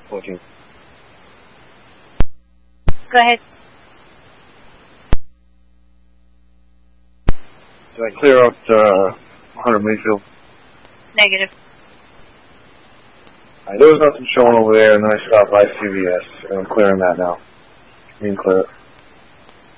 14. Go ahead. Did I clear out 100 Mayfield? Negative. There was nothing showing over there, and then I stopped by CVS, and I'm clearing that now. You can clear it.